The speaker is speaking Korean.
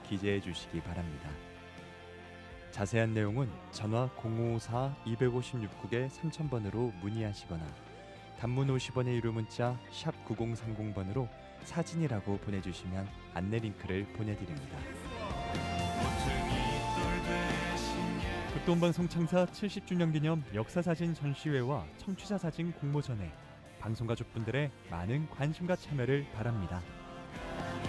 기재해 주시기 바랍니다. 자세한 내용은 전화 0554-256국에 3000번으로 문의하시거나 단문 50원의 유료 문자 샵 9030번으로 사진이라고 보내주시면 안내 링크를 보내드립니다. 극동방송 창사 70주년 기념 역사사진 전시회와 청취자사진 공모전에 방송가족분들의 많은 관심과 참여를 바랍니다.